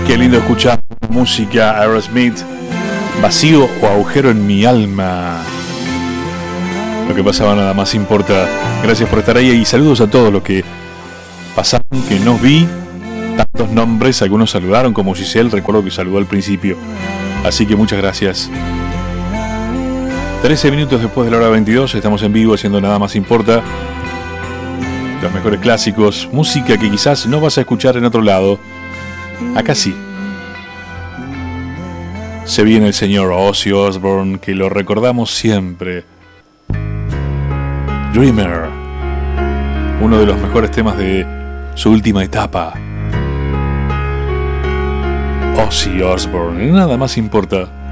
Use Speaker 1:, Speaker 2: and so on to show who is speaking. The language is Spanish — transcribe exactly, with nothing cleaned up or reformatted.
Speaker 1: Qué lindo escuchar música Aerosmith, Vacío o Agujero en mi alma. Lo que pasaba nada más importa. Gracias por estar ahí y saludos a todos los que pasaron, que no vi. Tantos nombres, algunos saludaron como Giselle, recuerdo que saludó al principio. Así que muchas gracias. trece minutos después de la hora veintidós, estamos en vivo haciendo Nada Más Importa. Los mejores clásicos, música que quizás no vas a escuchar en otro lado. Acá sí. Se viene el señor Ozzy Osbourne, que lo recordamos siempre. Dreamer, uno de los mejores temas de su última etapa. Ozzy Osbourne, Nada Más Importa.